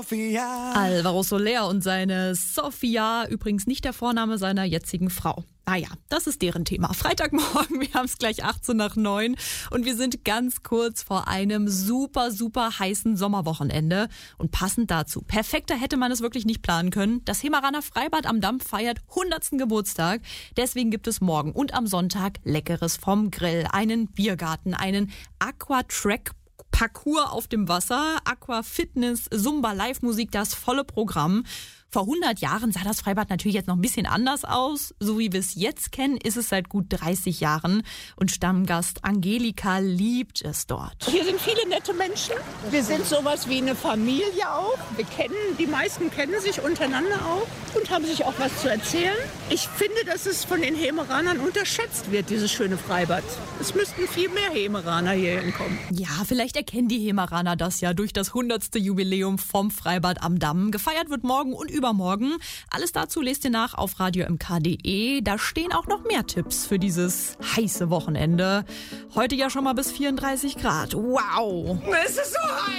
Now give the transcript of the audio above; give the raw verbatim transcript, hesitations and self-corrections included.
Sofia. Alvaro Soler und seine Sofia, übrigens nicht der Vorname seiner jetzigen Frau. Naja, das ist deren Thema. Freitagmorgen, wir haben es gleich achtzehn nach neun und wir sind ganz kurz vor einem super, super heißen Sommerwochenende. Und passend dazu, perfekter hätte man es wirklich nicht planen können. Das Hemeraner Freibad am Damm feiert hundertsten Geburtstag. Deswegen gibt es morgen und am Sonntag Leckeres vom Grill, einen Biergarten, einen Aquatrack Parcours auf dem Wasser, Aqua Fitness, Zumba, Live-Musik, das volle Programm. Vor hundert Jahren sah das Freibad natürlich jetzt noch ein bisschen anders aus. So wie wir es jetzt kennen, ist es seit gut dreißig Jahren. Und Stammgast Angelika liebt es dort. Hier sind viele nette Menschen. Wir sind sowas wie eine Familie auch. Wir kennen, die meisten kennen sich untereinander auch und haben sich auch was zu erzählen. Ich finde, dass es von den Hemeranern unterschätzt wird, dieses schöne Freibad. Es müssten viel mehr Hemeraner hier hinkommen. Ja, vielleicht erkennen die Hemeraner das ja durch das hundertste Jubiläum vom Freibad am Damm. Gefeiert wird morgen und übermorgen. Alles dazu lest ihr nach auf radio m k punkt d e. Da stehen auch noch mehr Tipps für dieses heiße Wochenende. Heute ja schon mal bis vierunddreißig Grad. Wow! Es ist so heiß.